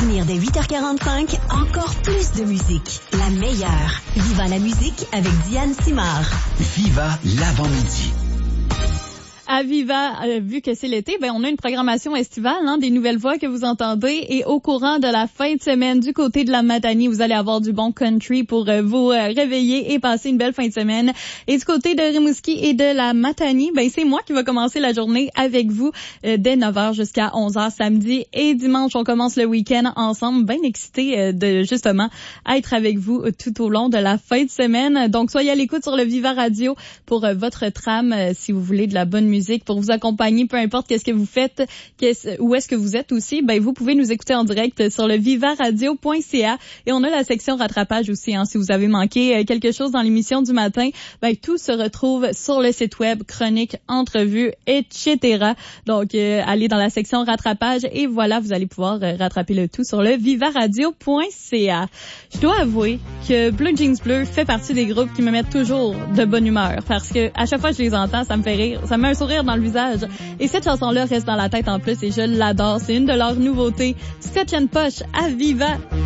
revenir dès 8h45, encore plus de musique. La meilleure. Viva la musique avec Diane Simard. Viva l'avant-midi. À Viva, vu que c'est l'été, on a une programmation estivale, des nouvelles voix que vous entendez. Et au courant de la fin de semaine, du côté de la Matanie, vous allez avoir du bon country pour vous réveiller et passer une belle fin de semaine. Et du côté de Rimouski et de la Matanie, c'est moi qui va commencer la journée avec vous dès 9h jusqu'à 11h samedi et dimanche. On commence le week-end ensemble, bien excités de justement être avec vous tout au long de la fin de semaine. Donc, soyez à l'écoute sur le Viva Radio pour votre trame si vous voulez de la bonne musique pour vous accompagner, peu importe qu'est-ce que vous faites, où est-ce que vous êtes aussi, vous pouvez nous écouter en direct sur le vivaradio.ca et on a la section rattrapage aussi, si vous avez manqué quelque chose dans l'émission du matin, tout se retrouve sur le site web, chroniques, entrevues, etc. Donc, allez dans la section rattrapage et voilà, vous allez pouvoir rattraper le tout sur le vivaradio.ca. Je dois avouer que Blue Jeans Bleu fait partie des groupes qui me mettent toujours de bonne humeur parce que à chaque fois que je les entends, ça me fait rire, ça me met un sourire dans le visage. Et cette chanson-là reste dans la tête en plus et je l'adore. C'est une de leurs nouveautés. Scotch and Posh à Viva.